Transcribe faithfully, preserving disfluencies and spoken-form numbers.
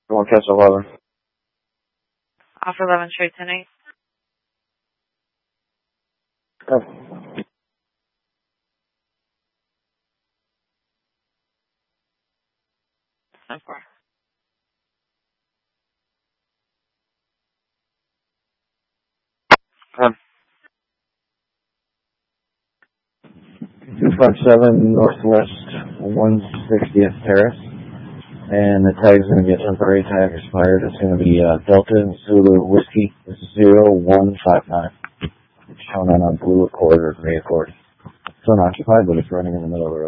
One catch eleven. Off eleven, straight ten eight. Okay. ten four. Okay. two five seven Northwest one sixtieth Terrace. And the tag's going to be a temporary tag expired. It's going to be uh, Delta Zulu Whiskey zero one five nine. It's shown on a blue Accord or gray Accord. It's unoccupied, but it's running in the middle of the road.